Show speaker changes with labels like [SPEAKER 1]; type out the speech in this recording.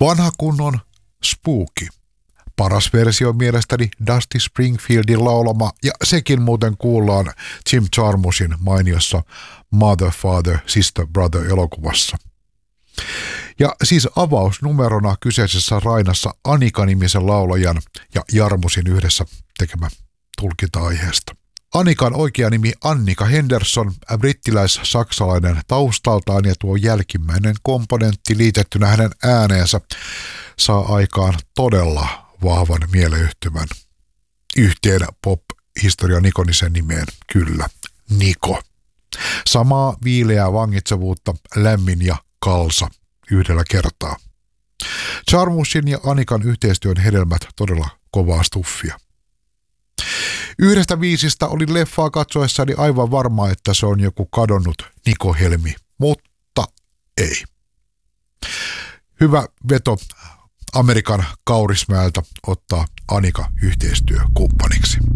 [SPEAKER 1] Vanha kunnon spooky. Paras versio on mielestäni Dusty Springfieldin laulama, ja sekin muuten kuullaan Jim Jarmusin mainiossa Mother, Father, Sister, Brother -elokuvassa. Ja siis avausnumerona kyseisessä Rainassa Anika-nimisen laulajan ja Jarmusin yhdessä tekemä tulkinta-aiheesta. Anikan oikea nimi Annika Henderson, brittiläis-saksalainen taustaltaan, ja tuo jälkimmäinen komponentti liitettynä hänen ääneensä saa aikaan todella vahvan mieleyhtymän yhteen pop-historian ikonisen nimeen, kyllä, Niko. Samaa viileää vangitsevuutta, lämmin ja kalsa yhdellä kertaa. Jarmusin ja Anikan yhteistyön hedelmät todella kovaa stuffia. Yhdestä biisistä olin leffaa katsoessani aivan varma, että se on joku kadonnut Niko Helmi, mutta ei. Hyvä veto Amerikan Kaurismäeltä ottaa Anika yhteistyökumppaniksi.